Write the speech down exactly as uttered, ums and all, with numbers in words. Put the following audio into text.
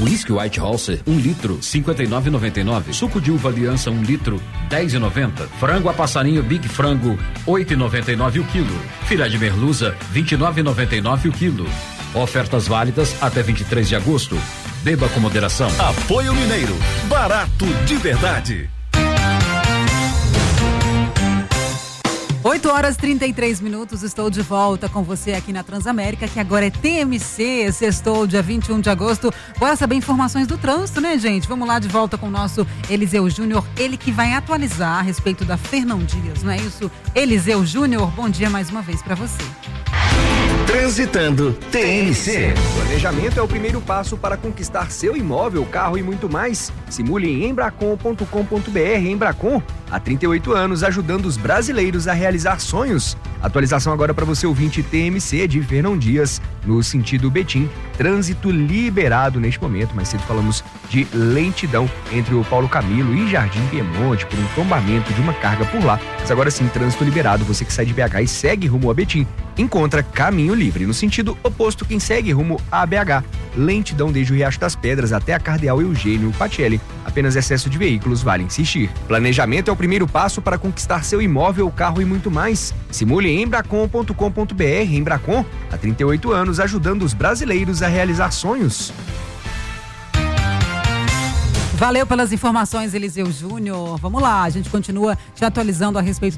Whisky White Halser, um litro, cinquenta e nove e noventa e nove. Suco de uva Aliança, um litro, dez e noventa. Frango a passarinho Big Frango, oito e noventa e nove o quilo. Filé de merluza, vinte e nove e noventa e nove o quilo. Ofertas válidas até vinte e três de agosto. Beba com moderação. Apoio Mineiro, barato de verdade. oito horas e trinta e três minutos, estou de volta com você aqui na Transamérica, que agora é T M C, sextou dia vinte e um de agosto. Bora saber informações do trânsito, né, gente? Vamos lá de volta com o nosso Eliseu Júnior, ele que vai atualizar a respeito da Fernão Dias, não é isso? Eliseu Júnior, bom dia mais uma vez para você. Transitando T M C. Planejamento é o primeiro passo para conquistar seu imóvel, carro e muito mais. Simule em embracon ponto com ponto br. Embracon, há trinta e oito anos, ajudando os brasileiros a realizar sonhos. Atualização agora para você ouvinte T M C de Fernão Dias, no sentido Betim. Trânsito liberado neste momento, mais cedo falamos de lentidão entre o Paulo Camilo e Jardim Piemonte por um tombamento de uma carga por lá. Mas agora sim, trânsito liberado. Você que sai de B H e segue rumo a Betim, encontra caminho livre. No sentido oposto, quem segue rumo a B H, lentidão desde o Riacho das Pedras até a Cardeal Eugênio Patielli. Apenas excesso de veículos, vale insistir. Planejamento é o primeiro passo para conquistar seu imóvel, carro e muito mais. Simule em embracon ponto com ponto br. Embracon, há trinta e oito anos, ajudando os brasileiros a realizar sonhos. Valeu pelas informações, Eliseu Júnior. Vamos lá, a gente continua te atualizando a respeito